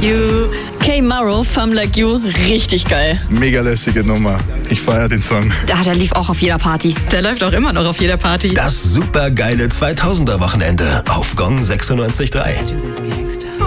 You. Kay Morrow, Femme Like You, richtig geil. Mega lässige Nummer. Ich feiere den Song. Der lief auch auf jeder Party. Der läuft auch immer noch auf jeder Party. Das supergeile 2000er Wochenende auf Gong 96.3.